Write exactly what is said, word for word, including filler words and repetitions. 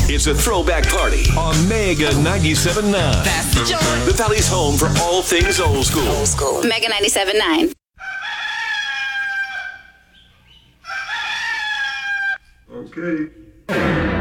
It's a throwback party on Mega ninety-seven point nine. That's the joint. The Valley's home for all things old school. Old school. Mega ninety-seven point nine. Okay.